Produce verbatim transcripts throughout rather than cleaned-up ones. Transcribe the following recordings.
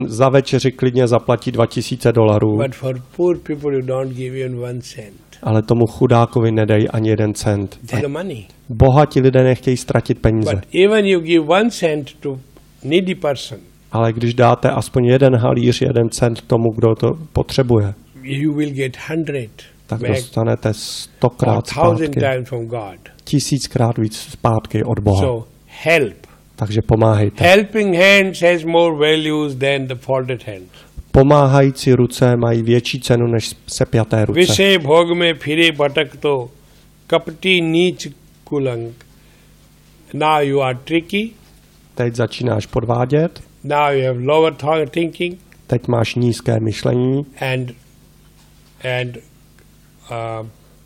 za večeři klidně zaplatí dva tisíce dolarů. But for poor people you don't give even one cent. Ale tomu chudákovi nedají ani jeden cent. The money. Bohatí lidé nechtějí ztratit peníze. But even you give one cent to needy person. Ale když dáte aspoň jeden halíř, jeden cent tomu, kdo to potřebuje, you will get hundred. Tak dostanete stokrát zpátky. Tisíckrát víc zpátky od Boha. So help. Takže pomáhejte. Helping hands has more values than the folded hands. Pomáhající ruce mají větší cenu než sepjaté ruce. Vishay bhog mein phire bhatakto kapti neech kulang. Now you are tricky. Teď začínáš podvádět. Now you have lower thinking. Teď máš nízké myšlení. And and uh,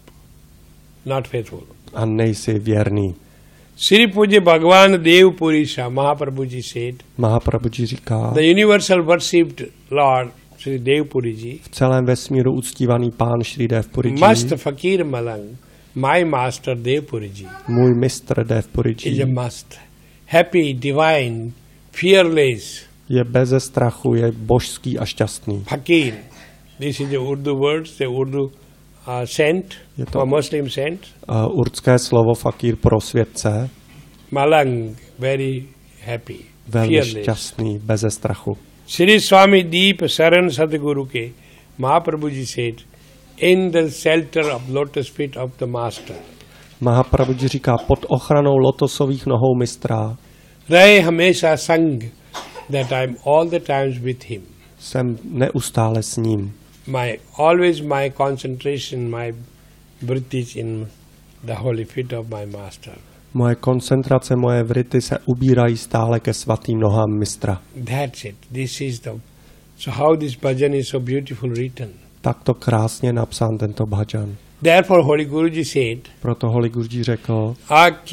not faithful. A nejsi věrný. Sri Pujya Bhagavan Dev Purisha Mahaprabhuji said. Mahaprabhuji říká. The universal worshipped Lord Sri Dev Puriji. V celém vesmíru uctívaný pán Sri Dev Puriji. Must Fakir Malang. My master Dev Puriji. Můj mistr Dev Puriji. Is a must. Happy, divine, fearless. Je beze strachu, je božský a šťastný. Fakir. This is the Urdu words, the Urdu uh, saint, je to a Muslim saint. Uh, urdské slovo fakír pro světce. Malang, very happy, velmi fearless. Šťastný, beze strachu. Sri Swami Deep Saran Sadguru ke Mahaprabhuji said, in the shelter of lotus feet of the master. Mahaprabhuji říká, pod ochranou lotosových nohou mistra. Rahe hamesha sang, that I am all the times with him. Jsem neustále s ním. My always my concentration, my breath is in the holy feet of my master. Moje koncentrace, moje vrity se ubírají stále ke svatým nohám mistra. That's it. This is the. So how this bhajan is so beautiful written. Tak to krásně napsán tento bhajan. Therefore Holy Guruji said. Proto Holy Guruji řekl. A